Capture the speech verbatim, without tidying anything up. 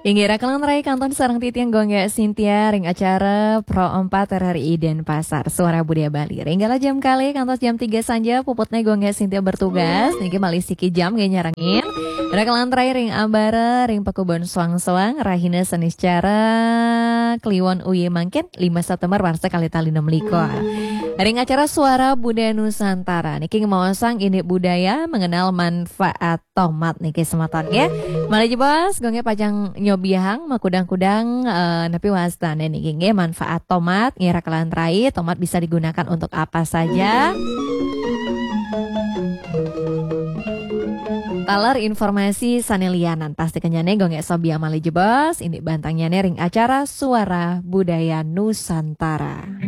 Ingira kalang rai kanton sarang titiang gongga Sintia ring acara Pro empat R R I Denpasar Suara Budaya Bali. Ringgala jam kali kantos jam tiga saja puputnya gongga Sintia bertugas. Niki malih siki jam gak nyarangin. Rakalan rai ring ambara ring pakubon suang-suang rahina senis cara Kliwon uye mangkin lima September warsa kali tali enam likor. Ring acara Suara Budaya Nusantara niki ngemaosang ini budaya mengenal manfaat tomat niki sematan ya. Malih bos gongnya pajang nyobiahang makudang-kudang uh, napi wastan niki nge manfaat tomat ngira kalan rai tomat bisa digunakan untuk apa saja. Talar informasi sanelianan pasti kenyane gongnya sobia malih bos ini bantangnya ring acara Suara Budaya Nusantara.